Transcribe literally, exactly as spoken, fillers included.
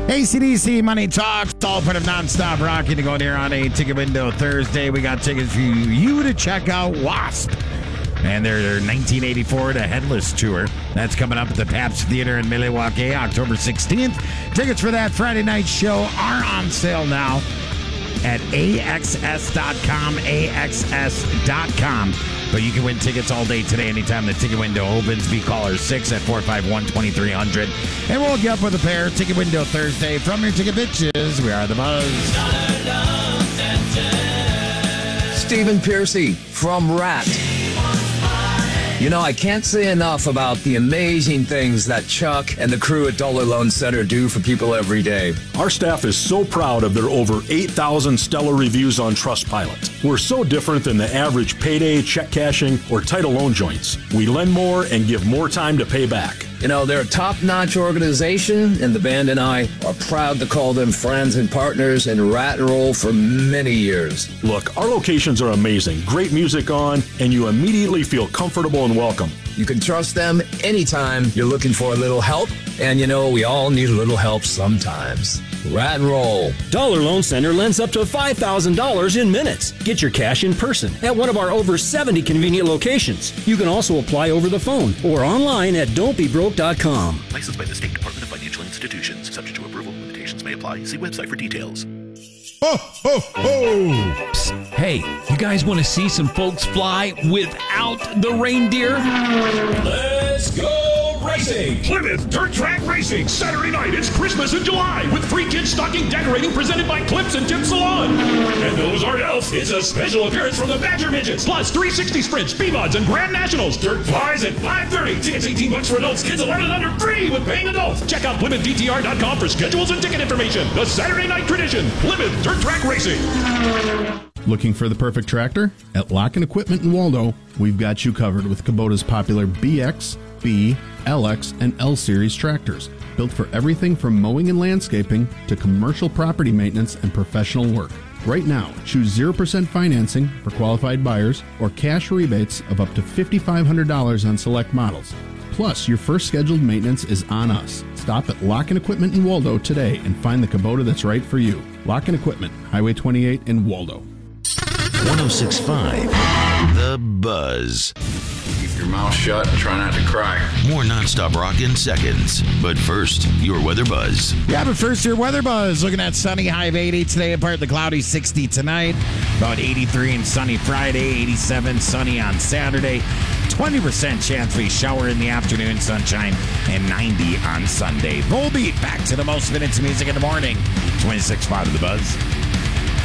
A C D C Money Talks, all part of Nonstop Rocking to go in here on a ticket window Thursday. We got tickets for you to check out Wasp and their nineteen eighty-four The Headless Tour. That's coming up at the Pabst Theater in Milwaukee, October sixteenth. Tickets for that Friday night show are on sale now at A X S dot com, A X S dot com. But you can win tickets all day today, anytime the ticket window opens. Be caller six at four five one, two three zero zero. And we'll get up with a pair. Ticket window Thursday from your ticket bitches. We are the Buzz. Stephen Piercy from Rat. You know, I can't say enough about the amazing things that Chuck and the crew at Dollar Loan Center do for people every day. Our staff is so proud of their over eight thousand stellar reviews on Trustpilot. We're so different than the average payday, check cashing, or title loan joints. We lend more and give more time to pay back. You know, they're a top-notch organization, and the band and I are proud to call them friends and partners in Rat and Roll for many years. Look, our locations are amazing. Great music on, and you immediately feel comfortable and welcome. You can trust them anytime you're looking for a little help, and you know, we all need a little help sometimes. Rat and Roll. Dollar Loan Center lends up to five thousand dollars in minutes. Get your cash in person at one of our over seventy convenient locations. You can also apply over the phone or online at don't be broke dot com. Licensed by the State Department of Financial Institutions. Subject to approval. Limitations may apply. See website for details. Ho, ho, ho! Psst. Hey, you guys want to see some folks fly without the reindeer? Let's go racing! Plymouth Dirt Track Racing. Saturday night, it's Christmas in July with free kids stocking decorating presented by Clips and Tip Salon. And those aren't else. It's a special appearance from the Badger Midgets. Plus three sixty sprints, B-Mods, and Grand Nationals. Dirt flies at five thirty. Tickets eighteen bucks for adults. Kids eleven and under free with paying adults. Check out Plymouth D T R dot com for schedules and ticket information. The Saturday night tradition. Plymouth Dirt Track Racing. Looking for the perfect tractor? At Locken Equipment in Waldo, we've got you covered with Kubota's popular B X, B, L X, and L Series tractors. Built for everything from mowing and landscaping to commercial property maintenance and professional work. Right now, choose zero percent financing for qualified buyers or cash rebates of up to five thousand five hundred dollars on select models. Plus, your first scheduled maintenance is on us. Stop at Locken Equipment in Waldo today and find the Kubota that's right for you. Locken Equipment, Highway twenty-eight in Waldo. one oh six point five The Buzz. Keep your mouth shut and try not to cry. More nonstop rock in seconds. But first, your weather buzz. Yeah, but first, your weather buzz. Looking at sunny, high of eighty today, and partly cloudy, sixty tonight. About eighty-three and sunny Friday, eighty-seven sunny on Saturday. twenty percent chance of a shower in the afternoon, sunshine, and ninety on Sunday. Volbeat back to the most minutes of music in the morning. twenty-six point five of The Buzz.